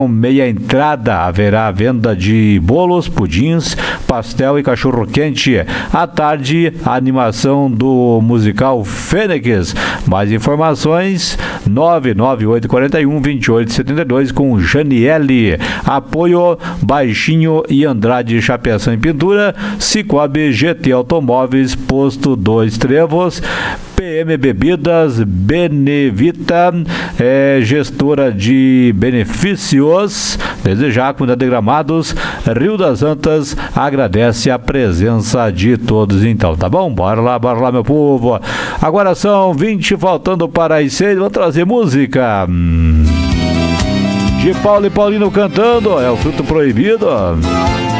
meia entrada. Haverá venda de bolos, pudins, pastel e cachorro-quente. À tarde, a animação do musical Fênix. Mais informações, 99841-2872 com Janiele. Apoio Baixinho e Andrade Chapeação em Pintura, Cicobi GT Automóveis, Posto 2 Trevos, PM Bebidas, Benevita, gestora de benefícios, Desejar Comunidade de Gramados, Rio das Antas, agradece a presença de todos. Então, tá bom? Bora lá, meu povo. Agora são 20 faltando para as 6. Vou trazer música de Paulo e Paulino cantando, é o Fruto Proibido.